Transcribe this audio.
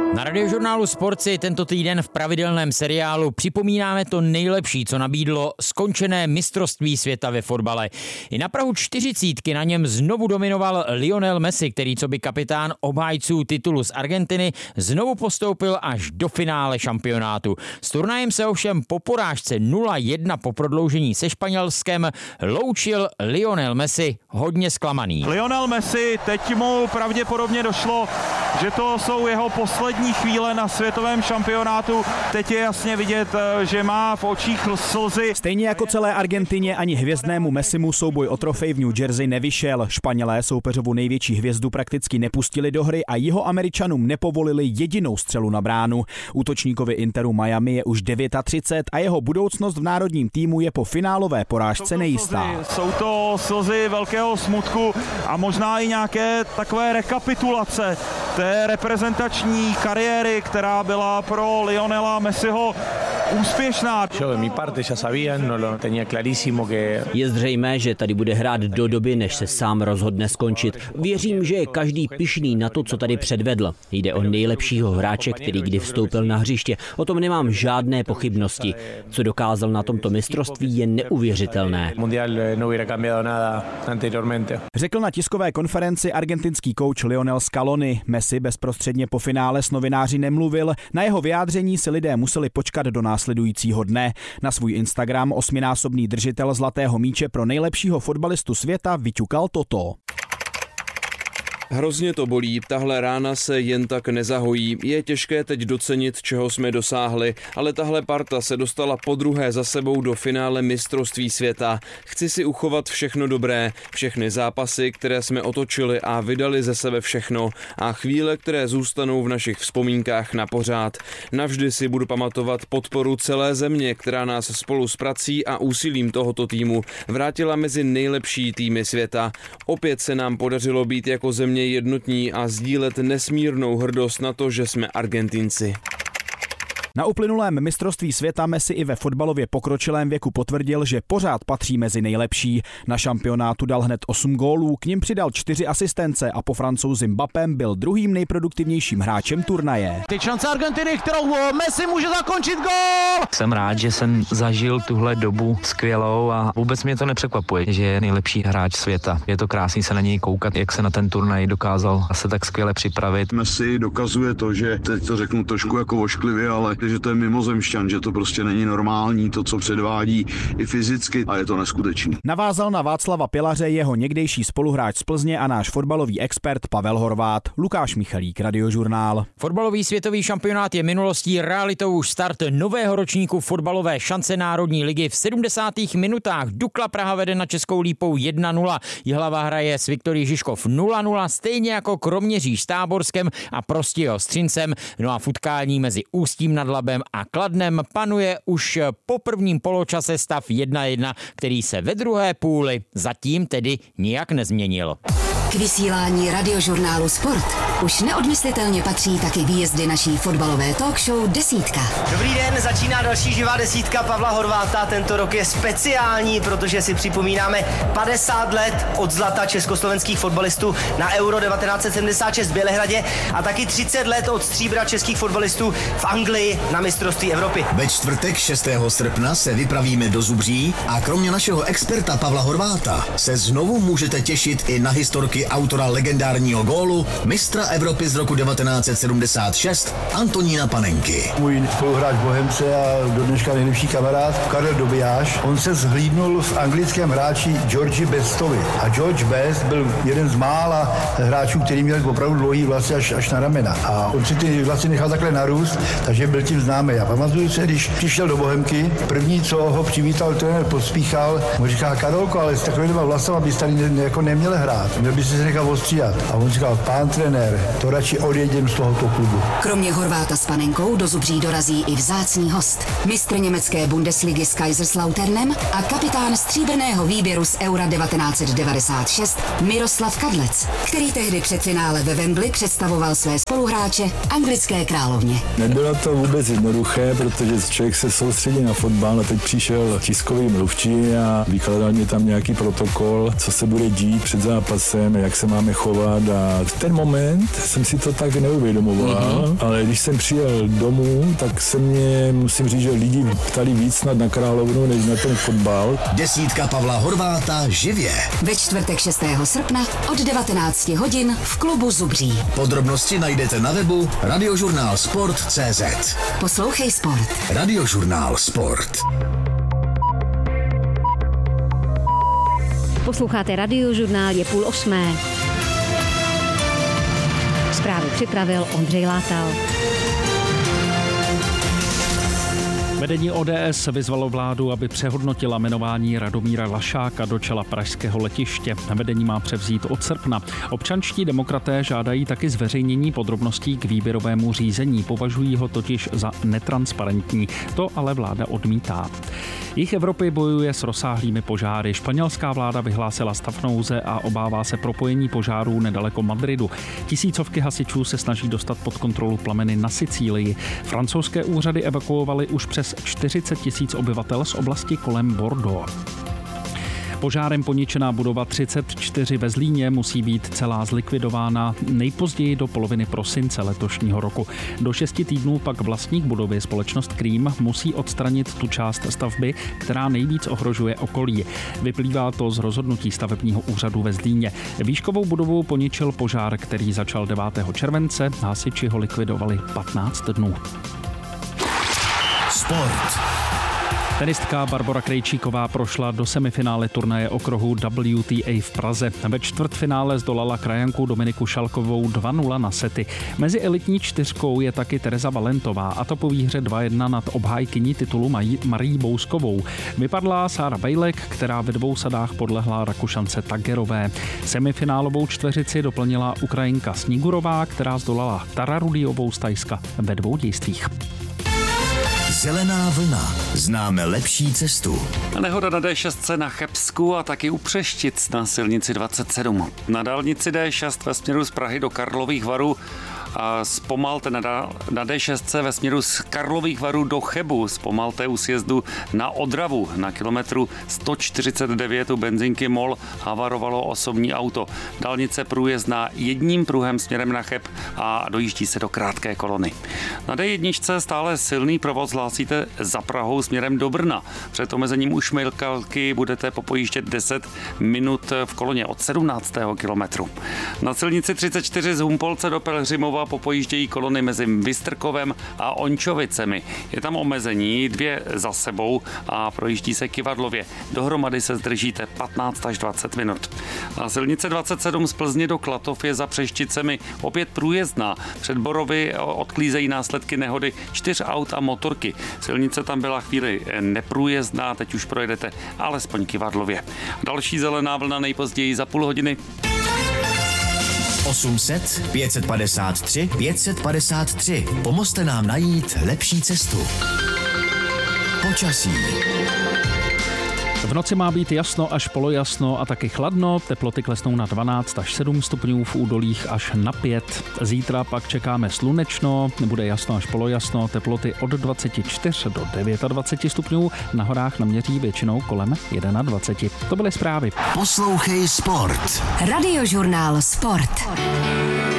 Na Radiožurnálu Sport si tento týden v pravidelném seriálu připomínáme to nejlepší, co nabídlo skončené mistrovství světa ve fotbale. I na prahu 40 na něm znovu dominoval Lionel Messi, který coby kapitán obhájců titulu z Argentiny znovu postoupil až do finále šampionátu. S turnajem se ovšem po porážce 0-1 po prodloužení se Španělskem loučil Lionel Messi hodně zklamaný. Lionel Messi, teď mu pravděpodobně došlo, že to jsou jeho poslední chvíle na světovém šampionátu. Teď je jasně vidět, že má v očích slzy. Stejně jako celé Argentině ani hvězdnému Messimu souboj o trofej v New Jersey nevyšel. Španělé soupeřovu největší hvězdu prakticky nepustili do hry a Jihoameričanům nepovolili jedinou střelu na bránu. Útočníkovi Interu Miami je už 39 a jeho budoucnost v národním týmu je po finálové porážce nejistá. Jsou to slzy velkého smutku a možná i nějaké takové rekapitulace té reprezentační kariéry, která byla pro Lionela Messiho úspěšná. Je zřejmé, že tady bude hrát do doby, než se sám rozhodne skončit. Věřím, že je každý pyšný na to, co tady předvedl. Jde o nejlepšího hráče, který kdy vstoupil na hřiště. O tom nemám žádné pochybnosti. Co dokázal na tomto mistrovství, je neuvěřitelné. Řekl na tiskové konferenci argentinský kouč Lionel Scaloni. Messi bezprostředně po finále s novináři nemluvil. Na jeho vyjádření si lidé museli počkat do následujícího dne. Na svůj Instagram 8násobný držitel zlatého míče pro nejlepšího fotbalistu světa vyťukal toto. Hrozně to bolí, tahle rána se jen tak nezahojí. Je těžké teď docenit, čeho jsme dosáhli, ale tahle parta se dostala podruhé za sebou do finále mistrovství světa. Chci si uchovat všechno dobré, všechny zápasy, které jsme otočili a vydali ze sebe všechno a chvíle, které zůstanou v našich vzpomínkách na pořád. Navždy si budu pamatovat podporu celé země, která nás spolu s prací a úsilím tohoto týmu vrátila mezi nejlepší týmy světa. Opět se nám podařilo být jako země jednotní a sdílet nesmírnou hrdost na to, že jsme Argentinci. Na uplynulém mistrovství světa Messi i ve fotbalově pokročilém věku potvrdil, že pořád patří mezi nejlepší. Na šampionátu dal hned 8 gólů, k nim přidal 4 asistence a po Francouzi Mbappém byl druhým nejproduktivnějším hráčem turnaje. Teď šance Argentiny, kterou Messi může zakončit gól! Jsem rád, že jsem zažil tuhle dobu skvělou a vůbec mě to nepřekvapuje, že je nejlepší hráč světa. Je to krásný se na něj koukat, jak se na ten turnaj dokázal se tak skvěle připravit. Messi dokazuje to, že teď to řeknu trošku jako ošklivě, ale že to je mimozemšťan, že to prostě není normální, to, co předvádí i fyzicky a je to neskutečný. Navázal na Václava Pilaře jeho někdejší spoluhráč z Plzně a náš fotbalový expert Pavel Horvát. Lukáš Michalík, Radiožurnál. Fotbalový světový šampionát je minulostí, realitou už start nového ročníku fotbalové šance Národní ligy. V 70. minutách Dukla Praha vede na Českou Lípou 1-0. Jihlava hraje s Viktorí Žižkov 0-0, stejně jako Kroměříž s Táborskem a Prostějov s Třincem. No a v utkání mezi Ústím nad Labem a Kladnem panuje už po prvním poločase stav 1-1, který se ve druhé půli zatím tedy nijak nezměnil. K vysílání Radiožurnálu Sport už neodmyslitelně patří taky výjezdy naší fotbalové talk show Desítka. Dobrý den, začíná další živá desítka Pavla Horváta. Tento rok je speciální, protože si připomínáme 50 let od zlata československých fotbalistů na Euro 1976 v Bělehradě a taky 30 let od stříbra českých fotbalistů v Anglii na mistrovství Evropy. Ve čtvrtek 6. srpna se vypravíme do Zubří a kromě našeho experta Pavla Horváta se znovu můžete těšit i na historky autora legendárního gólu, mistra Evropy z roku 1976 Antonína Panenky. Můj spoluhráč Bohemce a do dneška nejlepší kamarád Karel Dobijáš, on se zhlídnul v anglickém hráči Georgi Bestovi. A George Best byl jeden z mála hráčů, který měl opravdu dlouhý vlasy až na ramena. A on si ty vlasy nechal takhle narůst, takže byl tím známý. A pamatuju se, když přišel do Bohemky, první, co ho přivítal trenér Pospíchal, mu říká: Karolko, ale s takovýma vlasama bys tady jako neměl hrát. Měl bys se nechal ostříhat. A on říkal: pán trenér, to radši odjedem z tohoto klubu. Kromě Horváta s Panenkou do Zubří dorazí i vzácný host. Mistr německé Bundesligy s Kaiserslauternem a kapitán stříbrného výběru z Eura 1996 Miroslav Kadlec, který tehdy před finále ve Wembley představoval své spoluhráče anglické královně. Nebylo to vůbec jednoduché, protože člověk se soustředí na fotbal a teď přišel tiskový mluvčí a vykládal mě tam nějaký protokol, co se bude dít před zápasem, jak se máme chovat a v ten moment jsem si to tak neuvědomoval, ale když jsem přijel domů, tak se mě, musím říct, že lidi ptali víc snad na královnu, než na ten fotbal. Desítka Pavla Horváta živě. Ve čtvrtek 6. srpna od 19 hodin v klubu Zubří. Podrobnosti najdete na webu radiožurnálsport.cz. Poslouchej sport. Radiožurnál Sport. Posloucháte Radiožurnál, je 7:30. Zprávy připravil Ondřej Látal. Vedení ODS vyzvalo vládu, aby přehodnotila jmenování Radomíra Lašáka do čela pražského letiště. Vedení má převzít od srpna. Občanští demokraté žádají taky zveřejnění podrobností k výběrovému řízení. Považují ho totiž za netransparentní. To ale vláda odmítá. Jih Evropy bojuje s rozsáhlými požáry. Španělská vláda vyhlásila stav nouze a obává se propojení požárů nedaleko Madridu. Tisícovky hasičů se snaží dostat pod kontrolu plameny na Sicílii. Francouzské úřady evakuovaly už přes 40 000 obyvatel z oblasti kolem Bordeaux. Požárem poničená budova 34 ve Zlíně musí být celá zlikvidována nejpozději do poloviny prosince letošního roku. Do 6 týdnů pak vlastník budovy společnost Krím musí odstranit tu část stavby, která nejvíc ohrožuje okolí. Vyplývá to z rozhodnutí stavebního úřadu ve Zlíně. Výškovou budovu poničil požár, který začal 9. července. Hasiči ho likvidovali 15 dnů. Sport. Tenistka Barbora Krejčíková prošla do semifinále turnaje okruhu WTA v Praze. Ve čtvrtfinále zdolala krajanku Dominiku Šalkovou 2-0 na sety. Mezi elitní čtyřkou je taky Tereza Valentová, a to po výhře 2-1 nad obhájkyní titulu Marii Bouskovou. Vypadla Sára Bejlek, která ve 2 sadách podlehla Rakušance Tagerové. Semifinálovou čtveřici doplnila Ukrajinka Snigurová, která zdolala Tara Rudiovou z Thajska ve 2 dějstvích. Zelená vlna. Známe lepší cestu. Nehoda na D6 na Chebsku a taky u Přeštic na silnici 27. Na dálnici D6 ve směru z Prahy do Karlových Varů a zpomalte na D6 ve směru z Karlových Varů do Chebu. Zpomalte u sjezdu na Odravu. Na kilometru 149 u benzinky MOL havarovalo osobní auto. Dálnice průjezdná jedním pruhem směrem na Cheb a dojíždí se do krátké kolony. Na D1 stále silný provoz hlásíte za Prahou směrem do Brna. Před omezením u Šmejkalky budete popojíždět 10 minut v koloně od 17. kilometru. Na silnici 34 z Humpolce do Pelhřimova popojíždějí kolony mezi Vystrkovem a Ončovicemi. Je tam omezení 2 za sebou a projíždí se Kyvadlově. Dohromady se zdržíte 15 až 20 minut. Na silnice 27 z Plzně do Klatov je za Přešticemi opět průjezdná. Před Borovy odklízejí následky nehody 4 aut a motorky. Silnice tam byla chvíli neprůjezdná, teď už projedete alespoň Kyvadlově. Další zelená vlna nejpozději za půl hodiny. 800 553 553. Pomozte nám najít lepší cestu. Počasí. V noci má být jasno až polojasno a taky chladno, teploty klesnou na 12 až 7 stupňů, v údolích až na 5. Zítra pak čekáme slunečno, bude jasno až polojasno, teploty od 24 do 29 stupňů, na horách naměří většinou kolem 21. To byly zprávy. Poslouchej sport. Radiožurnál Sport.